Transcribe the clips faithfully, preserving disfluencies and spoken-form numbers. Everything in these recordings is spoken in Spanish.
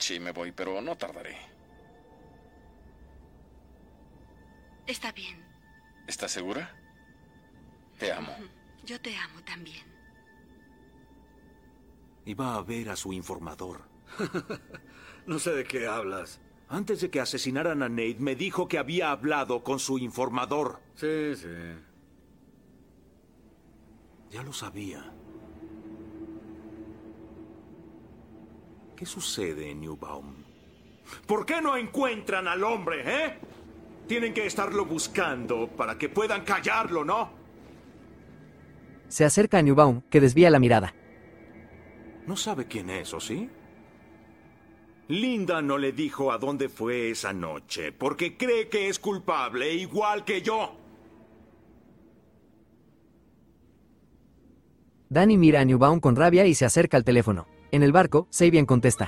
Sí, me voy, pero no tardaré. Está bien. ¿Estás segura? Te amo. Yo te amo también. Iba a ver a su informador. No sé de qué hablas. Antes de que asesinaran a Nate, me dijo que había hablado con su informador. Sí, sí. Ya lo sabía. ¿Qué sucede en Newbaum? ¿Por qué no encuentran al hombre, eh? Tienen que estarlo buscando para que puedan callarlo, ¿no? Se acerca a Newbaum, que desvía la mirada. No sabe quién es, ¿o sí? Linda no le dijo a dónde fue esa noche, porque cree que es culpable, igual que yo. Danny mira a Newbaum con rabia y se acerca al teléfono. En el barco, Sabian contesta.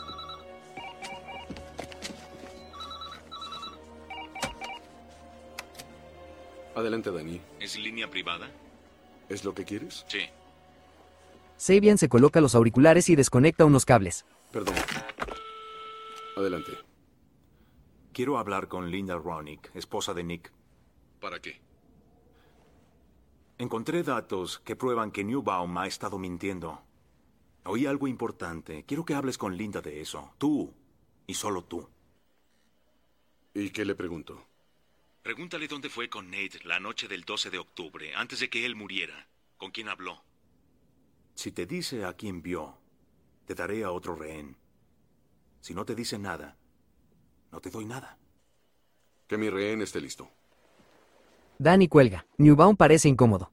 Adelante, Danny. ¿Es línea privada? ¿Es lo que quieres? Sí. Sabian se coloca los auriculares y desconecta unos cables. Perdón. Adelante. Quiero hablar con Linda Ronick, esposa de Nick. ¿Para qué? Encontré datos que prueban que Newbaum ha estado mintiendo. Oí algo importante. Quiero que hables con Linda de eso. Tú. Y solo tú. ¿Y qué le pregunto? Pregúntale dónde fue con Nate la noche del doce de octubre, antes de que él muriera. ¿Con quién habló? Si te dice a quién vio, te daré a otro rehén. Si no te dice nada, no te doy nada. Que mi rehén esté listo. Danny cuelga. Newbaum parece incómodo.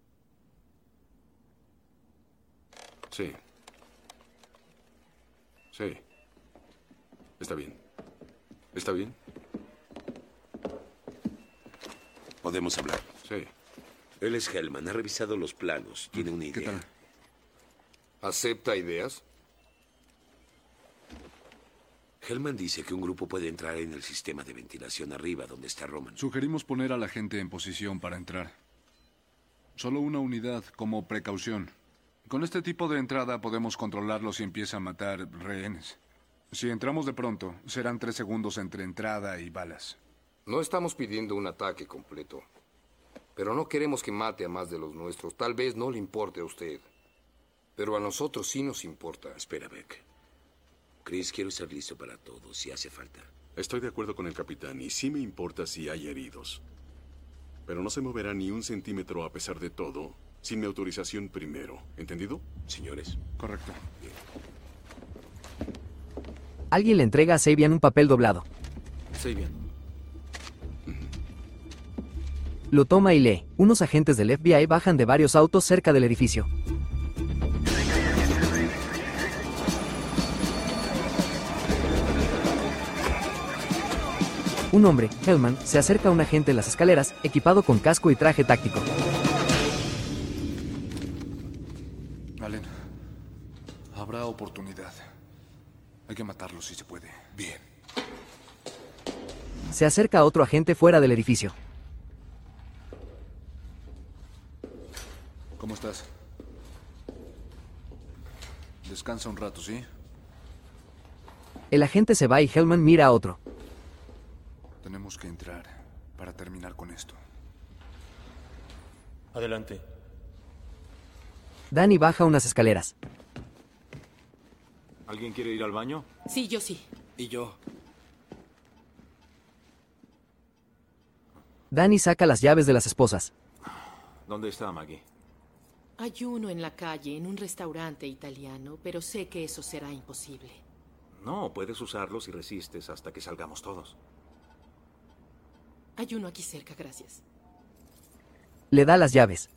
Sí. Sí. Está bien. ¿Está bien? ¿Podemos hablar? Sí. Él es Hellman. Ha revisado los planos. Tiene una ¿Qué idea. tal? ¿Acepta ideas? Hellman dice que un grupo puede entrar en el sistema de ventilación arriba, donde está Roman. Sugerimos poner a la gente en posición para entrar. Solo una unidad, como precaución. Con este tipo de entrada podemos controlarlo si empieza a matar rehenes. Si entramos de pronto, serán tres segundos entre entrada y balas. No estamos pidiendo un ataque completo. Pero no queremos que mate a más de los nuestros. Tal vez no le importe a usted. Pero a nosotros sí nos importa. Espera, Beck. Chris, quiero estar listo para todo, si hace falta. Estoy de acuerdo con el capitán y sí me importa si hay heridos. Pero no se moverá ni un centímetro a pesar de todo, sin mi autorización primero. ¿Entendido? Señores. Correcto. Bien. Alguien le entrega a Sabian un papel doblado. Sabian. Lo toma y lee. Unos agentes del F B I bajan de varios autos cerca del edificio. Un hombre, Hellman, se acerca a un agente en las escaleras, equipado con casco y traje táctico. Allen, habrá oportunidad. Hay que matarlo si se puede. Bien. Se acerca a otro agente fuera del edificio. ¿Cómo estás? Descansa un rato, ¿sí? El agente se va y Hellman mira a otro. Tenemos que entrar para terminar con esto. Adelante. Danny baja unas escaleras. ¿Alguien quiere ir al baño? Sí, yo sí. Y yo. Danny saca las llaves de las esposas. ¿Dónde está Maggie? Hay uno en la calle, en un restaurante italiano, pero sé que eso será imposible. No, puedes usarlo si resistes hasta que salgamos todos. Hay uno aquí cerca, gracias. Le da las llaves.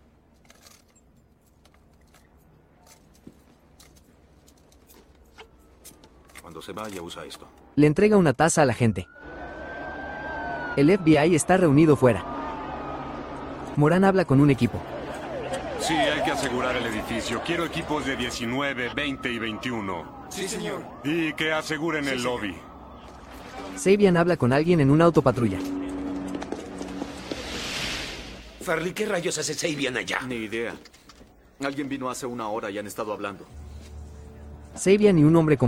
Cuando se vaya, usa esto. Le entrega una taza al agente. El F B I está reunido fuera. Moran habla con un equipo. Sí, hay que asegurar el edificio. Quiero equipos de diecinueve, veinte y veintiuno. Sí, señor. Y que aseguren el lobby. Sabian habla con alguien en una autopatrulla. Farley, ¿qué rayos hace Sabian allá? Ni idea. Alguien vino hace una hora y han estado hablando. Sabian y un hombre con